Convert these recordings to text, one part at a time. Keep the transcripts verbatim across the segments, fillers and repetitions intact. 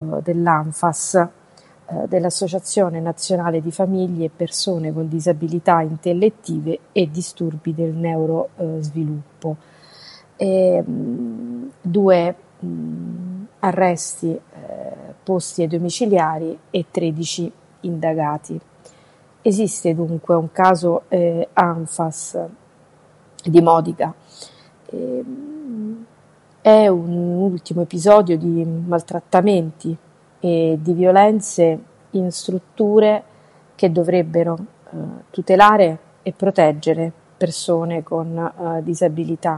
dell'ANFAS, eh, dell'Associazione Nazionale di Famiglie e Persone con Disabilità Intellettive e Disturbi del Neurosviluppo. E, mh, due mh, arresti eh, posti ai domiciliari e tredici indagati. Esiste dunque un caso eh, ANFAS di Modica. Eh, è un ultimo episodio di maltrattamenti e di violenze in strutture che dovrebbero eh, tutelare e proteggere persone con eh, disabilità.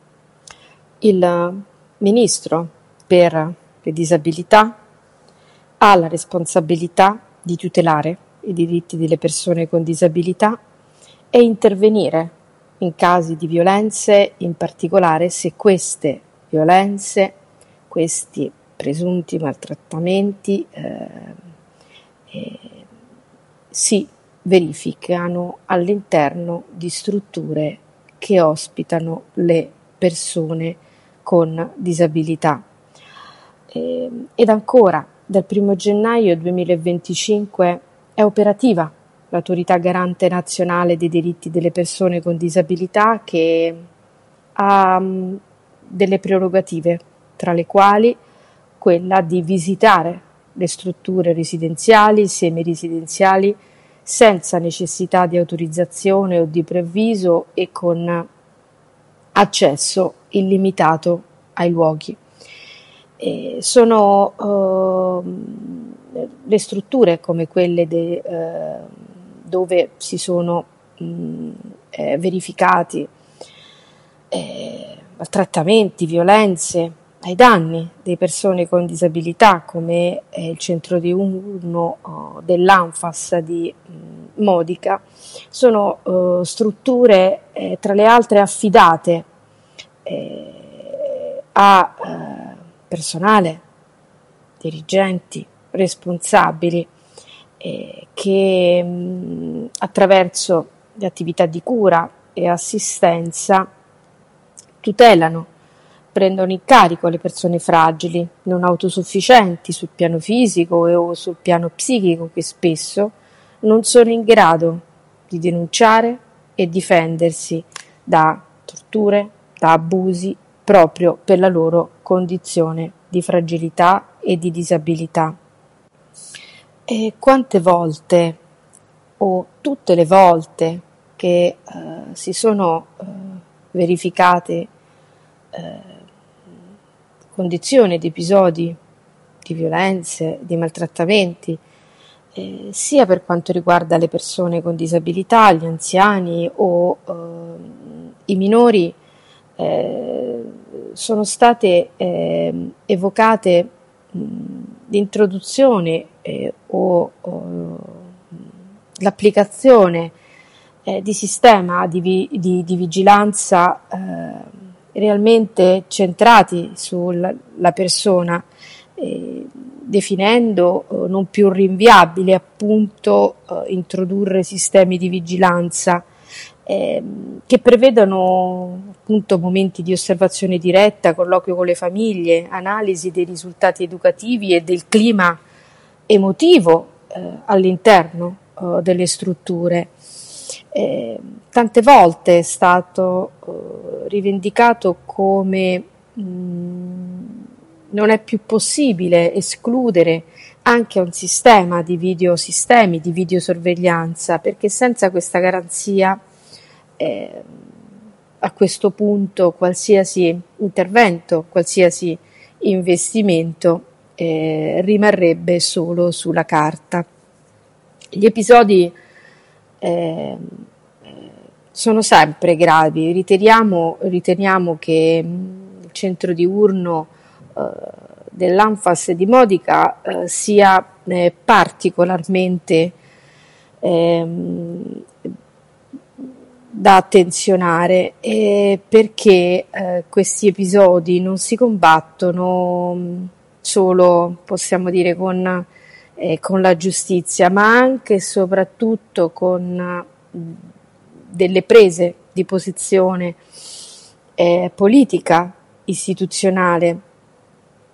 Il Ministro per le disabilità ha la responsabilità di tutelare i diritti delle persone con disabilità e intervenire in casi di violenze, in particolare se queste violenze, questi presunti maltrattamenti eh, eh, si verificano all'interno di strutture che ospitano le persone con disabilità. Eh, ed ancora, dal primo gennaio duemilaventicinque è operativa l'Autorità Garante Nazionale dei Diritti delle Persone con Disabilità, che ha um, delle prerogative, tra le quali quella di visitare le strutture residenziali, semiresidenziali, senza necessità di autorizzazione o di preavviso e con accesso illimitato ai luoghi. E sono uh, le strutture come quelle de, uh, dove si sono mh, eh, verificati eh, maltrattamenti, violenze ai danni delle persone con disabilità, come eh, il centro diurno uh, dell'ANFAS di mh, Modica, sono uh, strutture eh, tra le altre affidate eh, a eh, personale, dirigenti, responsabili eh, che mh, attraverso le attività di cura e assistenza tutelano, prendono in carico le persone fragili, non autosufficienti sul piano fisico e o sul piano psichico, che spesso non sono in grado di denunciare e difendersi da torture, da abusi, proprio per la loro condizione di fragilità e di disabilità. E quante volte, o tutte le volte che eh, si sono eh, verificate eh, condizioni ed episodi di violenze, di maltrattamenti, eh, sia per quanto riguarda le persone con disabilità, gli anziani o eh, i minori, eh, sono state eh, evocate mh, l'introduzione eh, o, o l'applicazione eh, di sistema di, vi, di, di vigilanza eh, realmente centrati sulla persona, eh, definendo eh, non più rinviabile appunto eh, introdurre sistemi di vigilanza eh, che prevedano appunto momenti di osservazione diretta, colloquio con le famiglie, analisi dei risultati educativi e del clima emotivo eh, all'interno eh, delle strutture. Eh, tante volte è stato eh, rivendicato come mh, non è più possibile escludere anche un sistema di videosistemi, di videosorveglianza, perché senza questa garanzia eh, a questo punto qualsiasi intervento, qualsiasi investimento eh, rimarrebbe solo sulla carta. Gli episodi eh, sono sempre gravi. Riteniamo, riteniamo che il centro diurno eh, dell'ANFAS di Modica eh, sia eh, particolarmente eh, da attenzionare eh, perché eh, questi episodi non si combattono solo, possiamo dire, con, eh, con la giustizia, ma anche e soprattutto con delle prese di posizione eh, politica, istituzionale,